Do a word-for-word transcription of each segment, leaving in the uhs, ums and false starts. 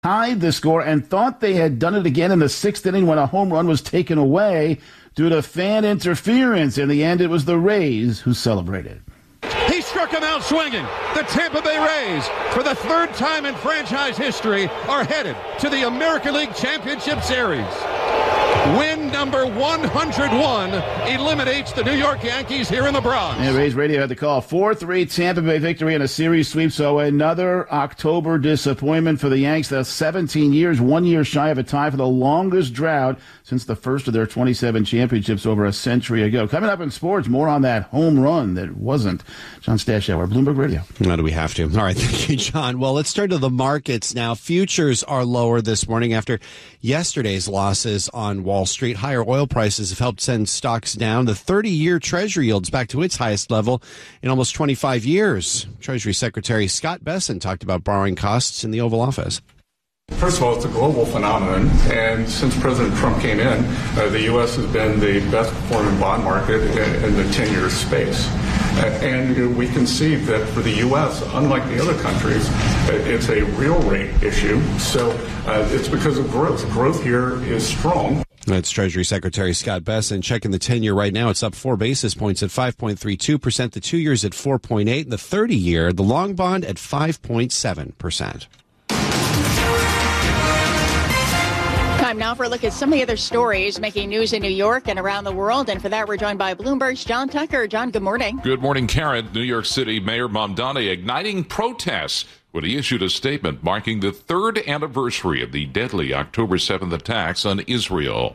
tied the score and thought they had done it again in the sixth inning when a home run was taken away due to fan interference. In the end, it was the Rays who celebrated. He struck him out swinging. The Tampa Bay Rays, for the third time in franchise history, are headed to the American League Championship Series. Win number one hundred one eliminates the New York Yankees here in the Bronx. And Rays Radio had the call. four three Tampa Bay victory in a series sweep. So another October disappointment for the Yanks. That's seventeen years, one year shy of a tie for the longest drought since the first of their twenty-seven championships over a century ago. Coming up in sports, more on that home run that wasn't. John Stashower, Bloomberg Radio. Now do we have to? All right, thank you, John. Well, let's turn to the markets now. Futures are lower this morning after yesterday's losses on Wall Street. Higher oil prices have helped send stocks down. The thirty-year Treasury yields back to its highest level in almost twenty-five years. Treasury Secretary Scott Bessent talked about borrowing costs in the Oval Office. First of all, it's a global phenomenon, and since President Trump came in, uh, the U S has been the best performing bond market in, in the ten-year space. Uh, and we can see that for the U S, unlike the other countries, uh, it's a real rate issue. So uh, it's because of growth. Growth here is strong. That's Treasury Secretary Scott Bessent. Checking the ten-year right now, it's up four basis points at five point three two percent. The two years at four point eight, and the thirty-year, the long bond at five point seven percent. Time now for a look at some of the other stories making news in New York and around the world. And for that, we're joined by Bloomberg's John Tucker. John, good morning. Good morning, Karen. New York City Mayor Mamdani igniting protests when he issued a statement marking the third anniversary of the deadly October seventh attacks on Israel.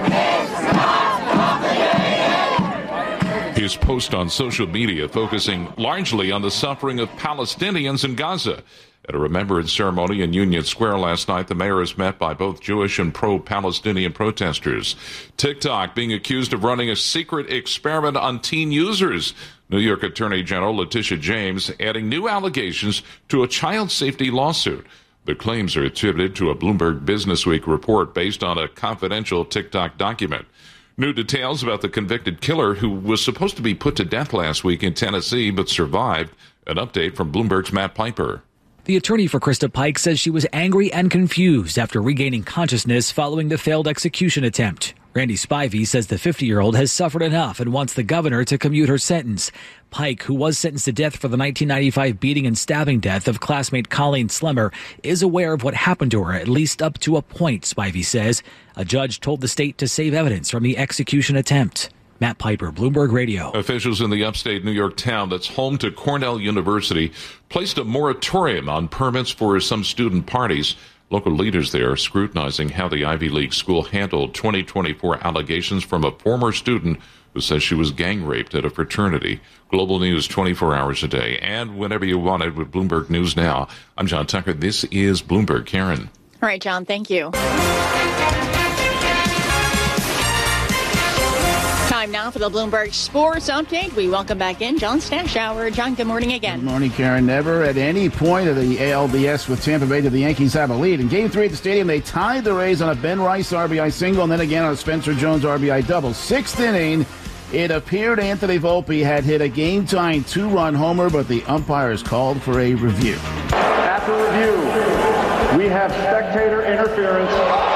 His post on social media focusing largely on the suffering of Palestinians in Gaza. At a remembrance ceremony in Union Square last night, the mayor is met by both Jewish and pro-Palestinian protesters. TikTok being accused of running a secret experiment on teen users. New York Attorney General Letitia James adding new allegations to a child safety lawsuit. The claims are attributed to a Bloomberg Businessweek report based on a confidential TikTok document. New details about the convicted killer who was supposed to be put to death last week in Tennessee but survived. An update from Bloomberg's Matt Piper. The attorney for Krista Pike says she was angry and confused after regaining consciousness following the failed execution attempt. Randy Spivey says the fifty-year-old has suffered enough and wants the governor to commute her sentence. Pike, who was sentenced to death for the nineteen ninety-five beating and stabbing death of classmate Colleen Slemmer, is aware of what happened to her, at least up to a point, Spivey says. A judge told the state to save evidence from the execution attempt. Matt Piper, Bloomberg Radio. Officials in the upstate New York town that's home to Cornell University placed a moratorium on permits for some student parties. Local leaders there are scrutinizing how the Ivy League school handled twenty twenty-four allegations from a former student who says she was gang raped at a fraternity. Global News twenty-four hours a day and whenever you want it with Bloomberg News Now. I'm John Tucker. This is Bloomberg. Karen. All right, John, thank you. Time now for the Bloomberg Sports Update. We welcome back in John Stashower. John, good morning again. Good morning, Karen. Never at any point of the A L D S with Tampa Bay did the Yankees have a lead. In Game three at the stadium, they tied the Rays on a Ben Rice R B I single and then again on a Spencer Jones R B I double. Sixth inning, it appeared Anthony Volpe had hit a game-tying two-run homer, but the umpires called for a review. After review, we have spectator interference.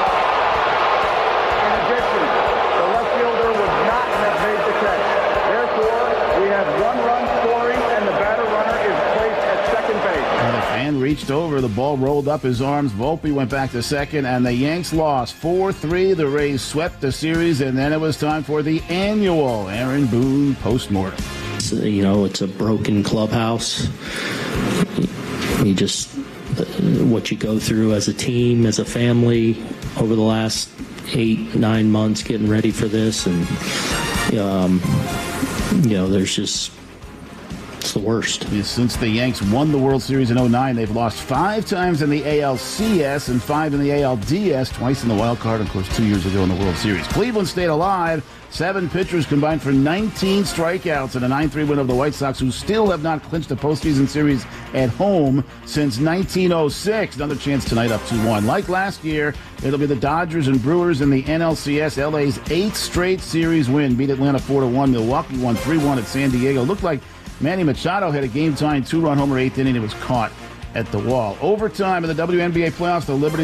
Reached over, the ball rolled up his arms. Volpe went back to second, and the Yanks lost four three. The Rays swept the series, and then it was time for the annual Aaron Boone postmortem. You know, it's a broken clubhouse. You just, what you go through as a team, as a family, over the last eight, nine months getting ready for this, and, um, you know, there's just, it's the worst. Since the Yanks won the World Series in oh nine, they've lost five times in the A L C S and five in the A L D S, twice in the wild card, of course, two years ago in the World Series. Cleveland stayed alive. Seven pitchers combined for nineteen strikeouts in a nine three win over the White Sox, who still have not clinched a postseason series at home since nineteen oh six. Another chance tonight up two one. Like last year, it'll be the Dodgers and Brewers in the N L C S. L A's eighth straight series win. Beat Atlanta four to one. Milwaukee won three one at San Diego. Looked like Manny Machado had a game-tying two-run homer eighth inning. It was caught at the wall. Overtime in the W N B A playoffs, the Liberty